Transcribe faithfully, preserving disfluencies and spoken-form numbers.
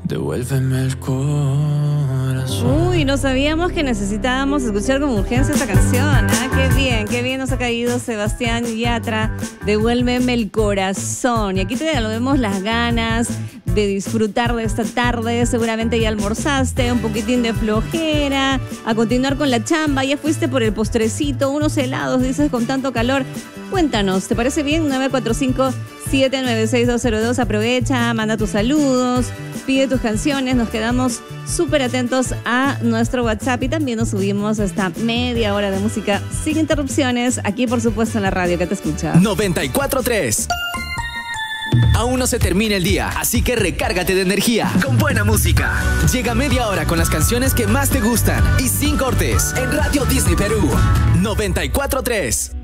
Devuélveme el corazón. Uy, no sabíamos que necesitábamos escuchar con urgencia esta canción. ¿Ah? Qué bien, qué bien nos ha caído Sebastián Yatra. Devuélveme el corazón. Y aquí te devolvemos las ganas de disfrutar de esta tarde. Seguramente ya almorzaste, un poquitín de flojera, a continuar con la chamba, ya fuiste por el postrecito, unos helados, dices, con tanto calor. Cuéntanos, ¿te parece bien? nueve cuatro cinco, siete nueve seis, dos cero dos. Aprovecha, manda tus saludos, pide tus canciones. Nos quedamos súper atentos a nuestro WhatsApp y también nos subimos hasta media hora de música sin interrupciones. Aquí, por supuesto, en la radio que te escucha. noventa y cuatro tres. Aún no se termina el día, así que recárgate de energía con buena música. Llega media hora con las canciones que más te gustan y sin cortes en Radio Disney Perú. noventa y cuatro tres.